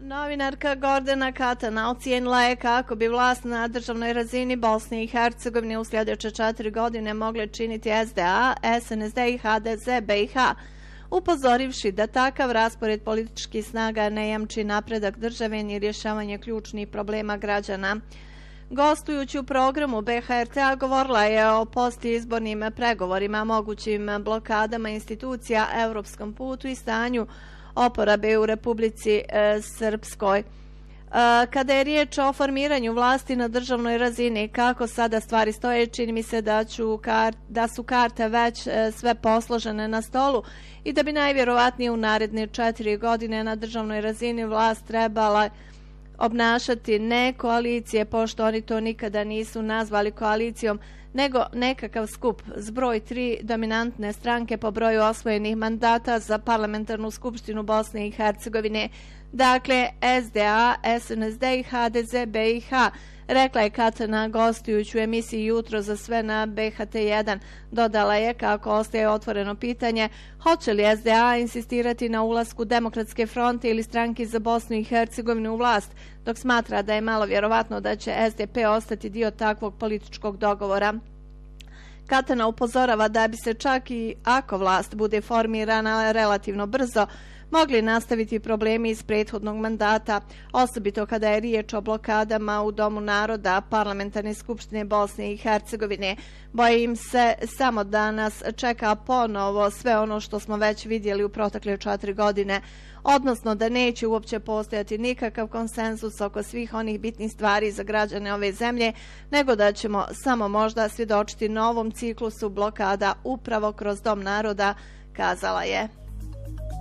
Novinarka Gordana Katana ocijenila je kako bi vlast na državnoj razini Bosne i Hercegovine u sljedeće 4 godine mogle činiti SDA, SNSD i HDZ BiH, upozorivši da takav raspored političkih snaga ne jamči napredak države ni rješavanje ključnih problema građana. Gostujući u programu BHRT-a govorila je o postizbornim pregovorima, mogućim blokadama institucija, europskom putu i stanju oporabe u Republici Srpskoj. Kada je riječ o formiranju vlasti na državnoj razini, kako sada stvari stoje, čini mi se da su karte već sve posložene na stolu i da bi najvjerovatnije u naredne 4 godine na državnoj razini vlast trebala obnašati ne koalicije, pošto oni to nikada nisu nazvali koalicijom, nego nekakav skup, zbroj 3 dominantne stranke po broju osvojenih mandata za parlamentarnu skupštinu Bosne i Hercegovine, dakle SDA, SNSD i HDZ BiH, rekla je Katana gostujući u emisiji Jutro za sve na BHT1. Dodala je kako ostaje otvoreno pitanje hoće li SDA insistirati na ulasku Demokratske fronte ili stranki za Bosnu i Hercegovinu u vlast, dok smatra da je malo vjerovatno da će SDP ostati dio takvog političkog dogovora. Katana upozorava da bi se čak i ako vlast bude formirana relativno brzo, mogli nastaviti problemi iz prethodnog mandata, osobito kada je riječ o blokadama u Domu naroda Parlamentarne skupštine Bosne i Hercegovine. Bojim se samo da nas čeka ponovo sve ono što smo već vidjeli u protekle 4 godine, odnosno da neće uopće postojati nikakav konsenzus oko svih onih bitnih stvari za građane ove zemlje, nego da ćemo samo možda svjedočiti novom ciklusu blokada upravo kroz Dom naroda, kazala je.